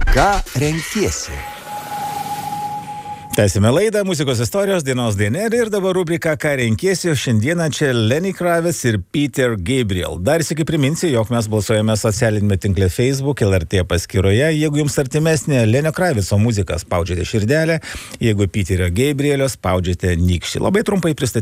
Ką renkiesi? Tęsime laidą Muzikos istorijos dienos DNR ir dabar rubrika Ką renkiesi. Šiandieną čia Lenny Kravitz ir Peter Gabriel. Dar sykį priminsiu, jog mes balsuojame socialinėme tinkle Facebook, LRT paskyroje. Jeigu jums artimesnė Lenny Kravitzo muzika, spaudžiate širdelę. Jeigu Peterio Gabrielio, spaudžiate nykštį. Labai trumpai pristatyti.